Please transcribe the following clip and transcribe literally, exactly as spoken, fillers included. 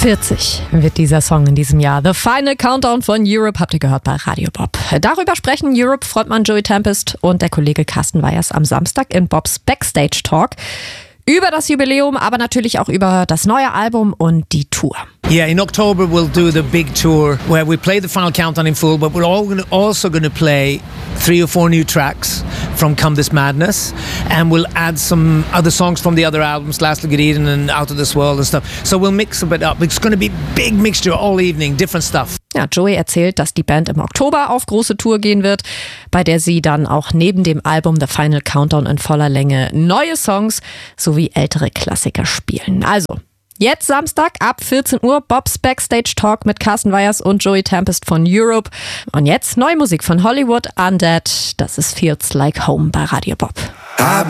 vierzig wird dieser Song in diesem Jahr. The Final Countdown von Europe habt ihr gehört bei Radio Bob. Darüber sprechen Europe-Frontmann Joey Tempest und der Kollege Carsten Weijers am Samstag in Bobs Backstage Talk. Über das Jubiläum, aber natürlich auch über das neue Album und die Tour. Yeah, in October we'll do the big tour where we play the Final Countdown in full, but we're all gonna, also going to play three or four new tracks from Come This Madness, and we'll add some other songs from the other albums, Lastly Good Eating and Out of This World and stuff. So we'll mix a bit up. It's going to be a big mixture all evening, different stuff. Ja, Joey erzählt, dass die Band im Oktober auf große Tour gehen wird, bei der sie dann auch neben dem Album The Final Countdown in voller Länge neue Songs sowie ältere Klassiker spielen. Also, jetzt Samstag ab vierzehn Uhr Bobs Backstage Talk mit Carsten Weijers und Joey Tempest von Europe. Und jetzt neue Musik von Hollywood Undead. Das ist Feels Like Home bei Radio Bob.